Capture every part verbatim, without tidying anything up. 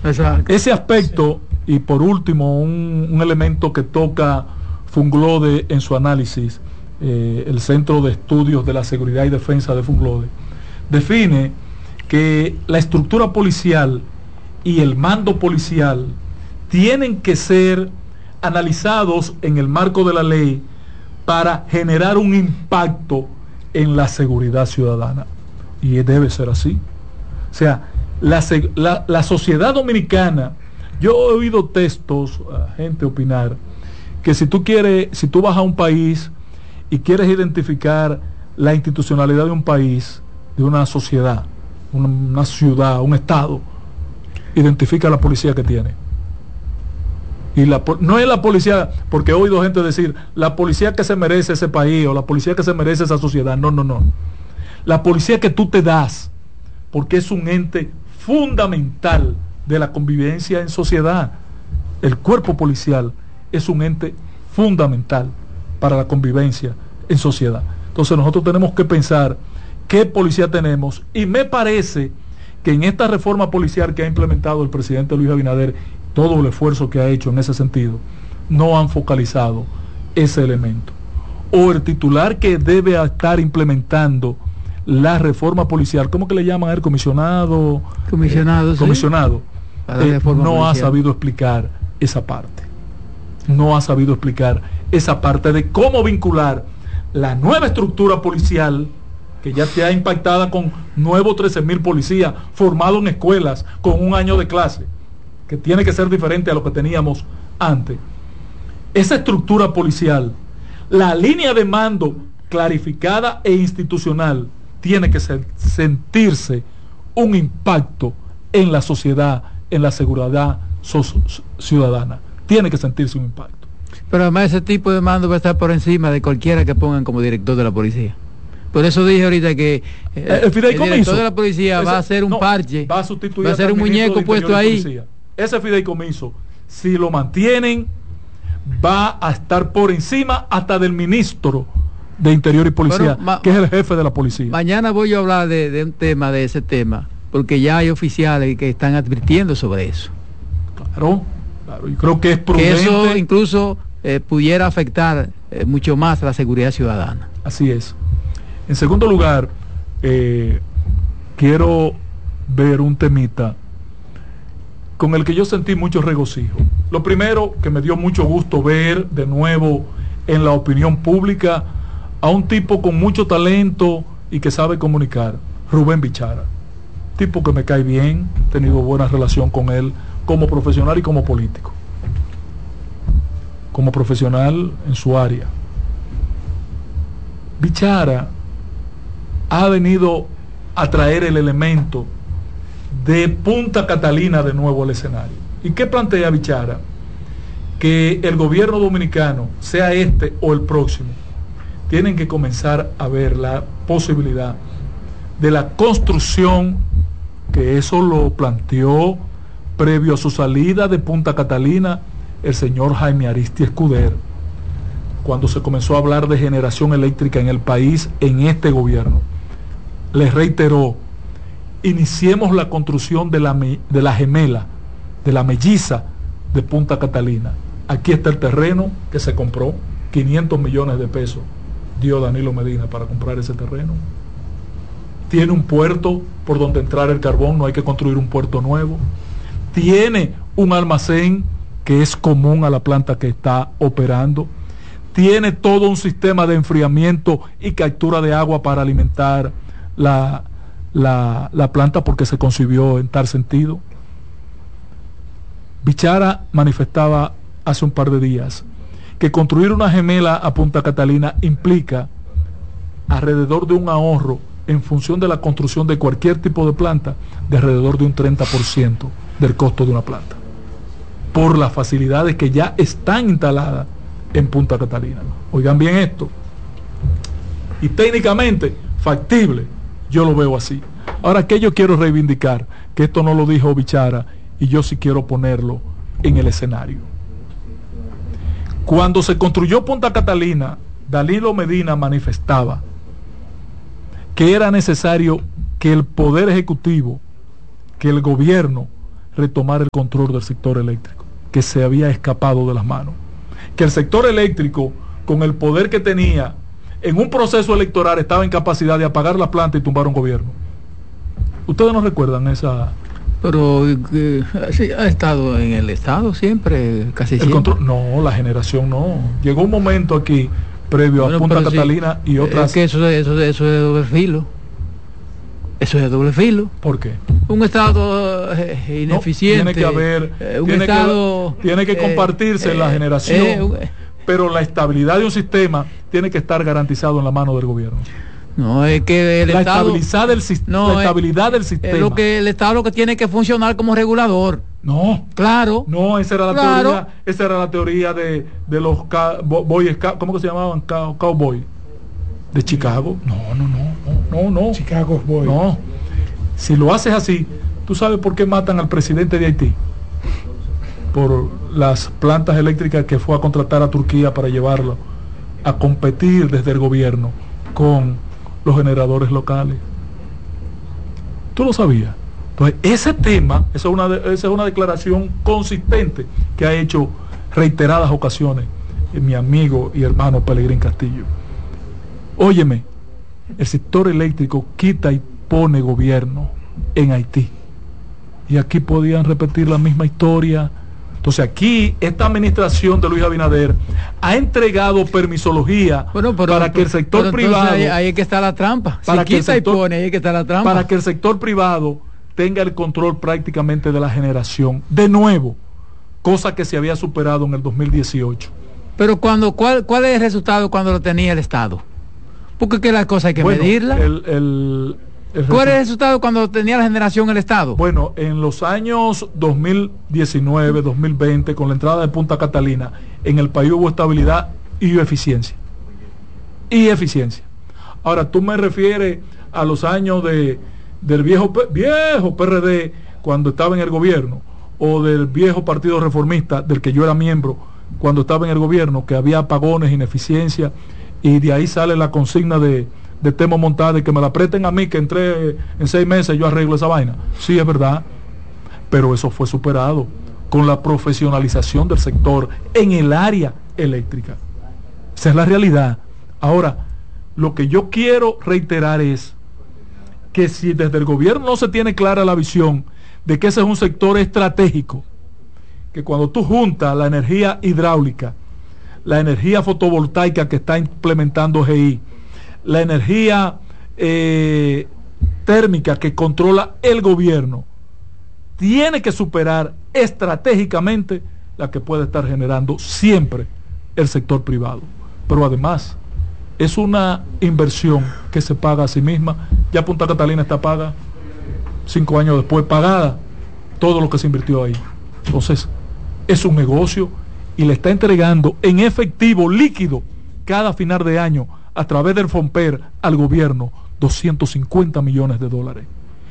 Exacto. Ese aspecto, sí. Y por último, un, un elemento que toca Funglode en su análisis, eh, el Centro de Estudios de la Seguridad y Defensa de Funglode, define que la estructura policial y el mando policial tienen que ser analizados en el marco de la ley para generar un impacto en la seguridad ciudadana. Y debe ser así. O sea, la, la, la sociedad dominicana, yo he oído textos, a gente opinar, que si tú quieres, si tú vas a un país y quieres identificar la institucionalidad de un país, de una sociedad, una, una ciudad, un estado, identifica la policía que tiene. Y la, no es la policía, porque he oído gente decir, la policía que se merece ese país o la policía que se merece esa sociedad. No, no, no. La policía que tú te das, porque es un ente fundamental de la convivencia en sociedad. El cuerpo policial es un ente fundamental para la convivencia en sociedad. Entonces nosotros tenemos que pensar qué policía tenemos, y me parece que en esta reforma policial que ha implementado el presidente Luis Abinader, todo el esfuerzo que ha hecho en ese sentido, no han focalizado ese elemento. O el titular que debe estar implementando la reforma policial, ¿cómo que le llaman a él? Comisionado. Comisionado, eh, comisionado. Sí. Eh, no policial. ha sabido explicar esa parte. No ha sabido explicar esa parte de cómo vincular la nueva estructura policial, que ya te ha impactada con nuevos trece mil policías formados en escuelas con un año de clase, que tiene que ser diferente a lo que teníamos antes. Esa estructura policial, la línea de mando clarificada e institucional, tiene que ser, sentirse un impacto en la sociedad, en la seguridad so ciudadana. Tiene que sentirse un impacto. Pero además ese tipo de mando va a estar por encima de cualquiera que pongan como director de la policía. Por eso dije ahorita que eh, el, el director de la policía ese, va a ser un no, parche, va a sustituir, va a ser un muñeco puesto ahí. Ese fideicomiso, si lo mantienen, va a estar por encima hasta del ministro de Interior y Policía, Pero, que es el jefe de la policía. Mañana voy a hablar de, de un tema, de ese tema, porque ya hay oficiales que están advirtiendo sobre eso. Claro, claro, y creo que es prudente. Que eso incluso eh, pudiera afectar eh, mucho más la seguridad ciudadana. Así es. En segundo lugar, eh, quiero ver un temita con el que yo sentí mucho regocijo. Lo primero, que me dio mucho gusto ver de nuevo en la opinión pública a un tipo con mucho talento y que sabe comunicar, Rubén Bichara. Tipo que me cae bien, he tenido buena relación con él como profesional y como político. Como profesional en su área. Bichara ha venido a traer el elemento de Punta Catalina de nuevo al escenario. ¿Y qué plantea Bichara? Que el gobierno dominicano, sea este o el próximo, tienen que comenzar a ver la posibilidad de la construcción, que eso lo planteó previo a su salida de Punta Catalina el señor Jaime Aristi Escuder, cuando se comenzó a hablar de generación eléctrica en el país en este gobierno. Les reiteró: iniciemos la construcción de la, de la gemela, de la melliza de Punta Catalina. Aquí está el terreno que se compró, quinientos millones de pesos dio Danilo Medina para comprar ese terreno. Tiene un puerto por donde entrar el carbón, no hay que construir un puerto nuevo. Tiene un almacén que es común a la planta que está operando. Tiene todo un sistema de enfriamiento y captura de agua para alimentar la, la, la planta, porque se concibió en tal sentido. Bichara manifestaba hace un par de días que construir una gemela a Punta Catalina implica alrededor de un ahorro en función de la construcción de cualquier tipo de planta de alrededor de un treinta por ciento del costo de una planta, por las facilidades que ya están instaladas en Punta Catalina. Oigan bien esto. Y técnicamente factible, yo lo veo así. Ahora, que yo quiero reivindicar, que esto no lo dijo Bichara, y yo sí quiero ponerlo en el escenario. Cuando se construyó Punta Catalina, Danilo Medina manifestaba que era necesario que el Poder Ejecutivo, que el gobierno, retomar el control del sector eléctrico, que se había escapado de las manos. Que el sector eléctrico, con el poder que tenía, en un proceso electoral estaba en capacidad de apagar la planta y tumbar un gobierno. ¿Ustedes no recuerdan esa...? Pero eh, sí, ha estado en el Estado siempre, casi el siempre. Control, no, la generación no. Llegó un momento aquí, previo bueno, a Punta Catalina sí, y otras... Es que eso, eso, eso es de doble filo. Eso es de doble filo. ¿Por qué? Un Estado eh, ineficiente. No, tiene que haber... Eh, un tiene, estado, que, tiene que compartirse eh, la generación, eh, pero la estabilidad de un sistema tiene que estar garantizado en la mano del gobierno. No, es que el la Estado... Estabilidad del, no, la estabilidad es, del sistema. Es lo que el Estado lo que tiene que funcionar como regulador. No. Claro. No, esa era la claro. teoría, esa era la teoría de, de los boy, ¿cómo que se llamaban? Cow, cowboy. De Chicago. No, no, no, no, no. Chicago Boy. No. Si lo haces así, ¿tú sabes por qué matan al presidente de Haití? Por las plantas eléctricas que fue a contratar a Turquía para llevarlo a competir desde el gobierno con los generadores locales. ¿Tú lo sabías? Entonces, ese tema, esa es una, de, esa es una declaración consistente que ha hecho reiteradas ocasiones mi amigo y hermano Pelegrín Castillo. Óyeme, el sector eléctrico quita y pone gobierno en Haití. Y aquí podían repetir la misma historia. Entonces aquí esta administración de Luis Abinader ha entregado permisología bueno, pero, para que el sector pero privado... Ahí, ahí es que está la trampa. Para si que quita sector, y pone, ahí es que está la trampa. Para que el sector privado tenga el control prácticamente de la generación. De nuevo, cosa que se había superado en el dos mil dieciocho. Pero cuando, ¿cuál, cuál es el resultado cuando lo tenía el Estado? Porque que las cosas hay que bueno, medirlas. El, el, el ¿Cuál es el resultado cuando tenía la generación el Estado? Bueno, en los años dos mil diecinueve, dos mil veinte, con la entrada de Punta Catalina, en el país hubo estabilidad y eficiencia. Y eficiencia. Ahora, tú me refieres a los años de, del viejo, viejo P R D, cuando estaba en el gobierno, o del viejo Partido Reformista, del que yo era miembro, cuando estaba en el gobierno, que había apagones, ineficiencia, y de ahí sale la consigna de, de Temo Montade, que me la presten a mí, que entré en seis meses yo arreglo esa vaina. Sí, es verdad, pero eso fue superado con la profesionalización del sector en el área eléctrica. Esa es la realidad. Ahora, lo que yo quiero reiterar es que si desde el gobierno no se tiene clara la visión de que ese es un sector estratégico, que cuando tú juntas la energía hidráulica, la energía fotovoltaica que está implementando G I, la energía eh, térmica que controla el gobierno, tiene que superar estratégicamente la que puede estar generando siempre el sector privado. Pero además, es una inversión que se paga a sí misma. Ya Punta Catalina está paga, cinco años después pagada, todo lo que se invirtió ahí. Entonces, es un negocio y le está entregando en efectivo líquido cada final de año a través del FOMPER al gobierno doscientos cincuenta millones de dólares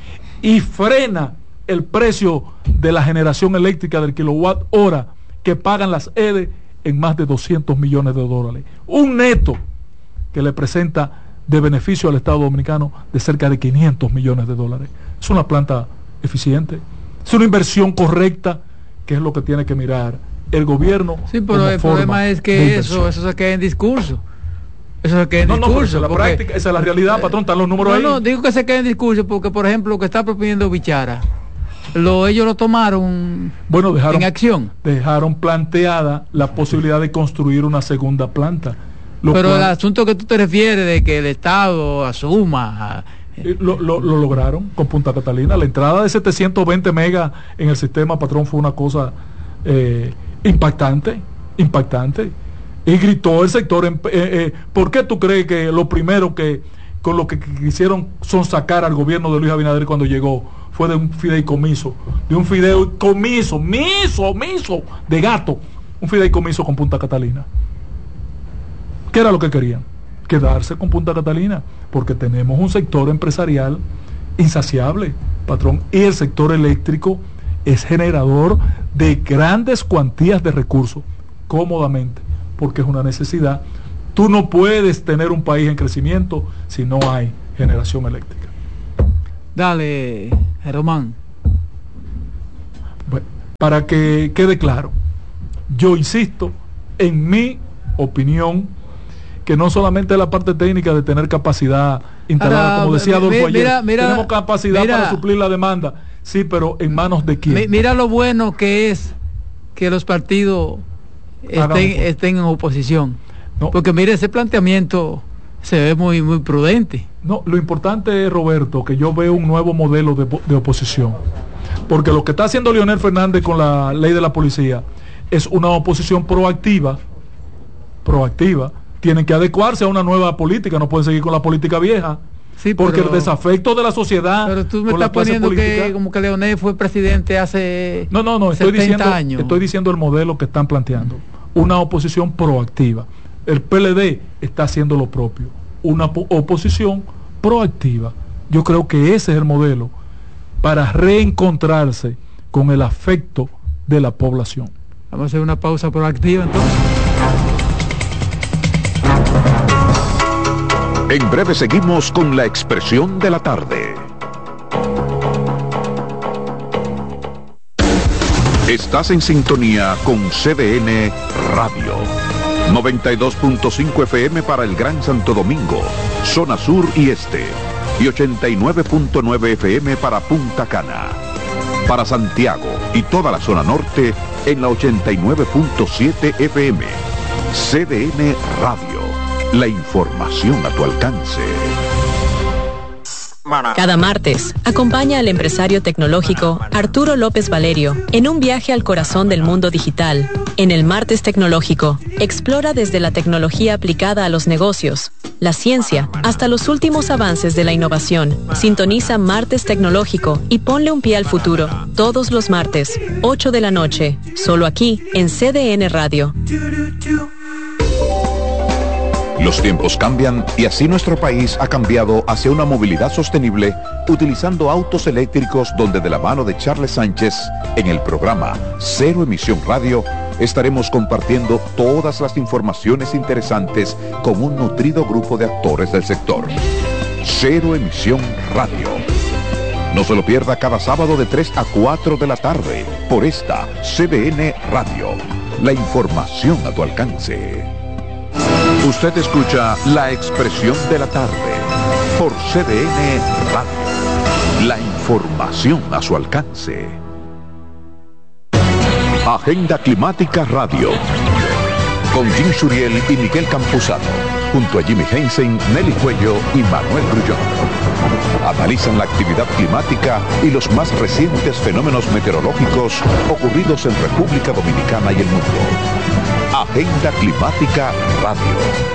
y frena el precio de la generación eléctrica del kilowatt hora que pagan las E D E en más de doscientos millones de dólares, un neto que le presenta de beneficio al Estado Dominicano de cerca de quinientos millones de dólares. Es una planta eficiente, es una inversión correcta, que es lo que tiene que mirar el gobierno. Sí, pero el problema es que eso, eso se queda en discurso. Eso se queda en no, discurso. No, esa es la porque, práctica, esa es la realidad, eh, patrón, están los números no, ahí. No, digo que se queda en discurso porque, por ejemplo, lo que está proponiendo Bichara, lo, ellos lo tomaron bueno, dejaron, en acción. Dejaron planteada la posibilidad de construir una segunda planta. Pero cual, el asunto que tú te refieres de que el Estado asuma... Lo, lo, lo lograron con Punta Catalina. La entrada de setecientos veinte megas en el sistema, patrón, fue una cosa eh, impactante, impactante. Y gritó el sector. Eh, eh, ¿Por qué tú crees que lo primero que con lo que quisieron son sacar al gobierno de Luis Abinader cuando llegó fue de un fideicomiso? De un fideicomiso, miso, miso, de gato. Un fideicomiso con Punta Catalina. ¿Qué era lo que querían? Quedarse con Punta Catalina, porque tenemos un sector empresarial insaciable, patrón, y el sector eléctrico es generador de grandes cuantías de recursos, cómodamente, porque es una necesidad. Tú no puedes tener un país en crecimiento si no hay generación eléctrica. Dale, Román. para que quede claro, yo insisto en mi opinión, que no solamente la parte técnica de tener capacidad instalada, Ahora, como decía Adolfo ayer, mira, mira, tenemos capacidad mira, para suplir la demanda, sí, pero ¿en manos de quién? Mira lo bueno que es que los partidos estén, estén en oposición, no. Porque mire, ese planteamiento se ve muy, muy prudente. No, lo importante es, Roberto, que yo veo un nuevo modelo de, de oposición, porque lo que está haciendo Leonel Fernández con la ley de la policía es una oposición proactiva, proactiva, tienen que adecuarse a una nueva política, no pueden seguir con la política vieja, sí, porque pero, el desafecto de la sociedad. Pero tú me estás poniendo política, que como que Leonel fue presidente hace no no no estoy diciendo años. Estoy diciendo el modelo que están planteando, una oposición proactiva. El P L D está haciendo lo propio, una oposición proactiva. Yo creo que ese es el modelo para reencontrarse con el afecto de la población. Vamos a hacer una pausa proactiva entonces. En breve seguimos con la expresión de la tarde. Estás en sintonía con C D N Radio. noventa y dos punto cinco F M para el Gran Santo Domingo, zona sur y este. Y ochenta y nueve punto nueve F M para Punta Cana. Para Santiago y toda la zona norte en la ochenta y nueve punto siete F M. C D N Radio. La información a tu alcance. Cada martes, acompaña al empresario tecnológico Arturo López Valerio en un viaje al corazón del mundo digital. En el Martes Tecnológico, explora desde la tecnología aplicada a los negocios, la ciencia, hasta los últimos avances de la innovación. Sintoniza Martes Tecnológico y ponle un pie al futuro. Todos los martes, ocho de la noche, solo aquí en C D N Radio. Los tiempos cambian y así nuestro país ha cambiado hacia una movilidad sostenible utilizando autos eléctricos, donde de la mano de Charles Sánchez en el programa Cero Emisión Radio estaremos compartiendo todas las informaciones interesantes con un nutrido grupo de actores del sector. Cero Emisión Radio. No se lo pierda cada sábado de tres a cuatro de la tarde por esta C D N Radio. La información a tu alcance. Usted escucha La Expresión de la Tarde por C D N Radio. La información a su alcance. Agenda Climática Radio. Con Jim Suriel y Miguel Campuzano. Junto a Jimmy Hensen, Nelly Cuello y Manuel Grullón. Analizan la actividad climática y los más recientes fenómenos meteorológicos ocurridos en República Dominicana y el mundo. Agenda Climática Radio.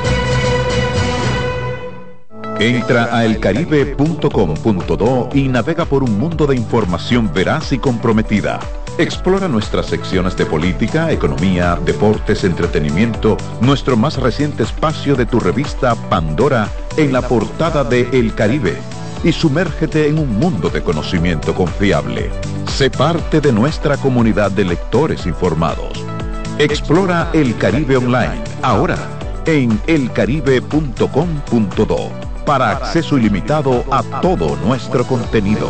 Entra a el caribe punto com punto do y navega por un mundo de información veraz y comprometida. Explora nuestras secciones de política, economía, deportes, entretenimiento, nuestro más reciente espacio de tu revista Pandora en la portada de El Caribe, y sumérgete en un mundo de conocimiento confiable. Sé parte de nuestra comunidad de lectores informados. Explora El Caribe online, ahora en el caribe punto com punto do, para acceso ilimitado a todo nuestro contenido.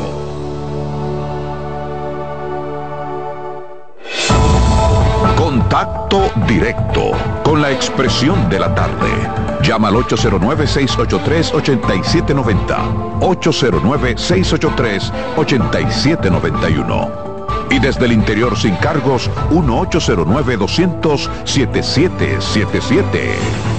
Contacto directo con la expresión de la tarde. Llama al ocho cero nueve, seis ocho tres, ocho siete nueve cero, ocho cero nueve, seis ocho tres, ocho siete nueve uno. Y desde el interior sin cargos, uno ocho cero nueve, dos cero cero, siete siete siete siete.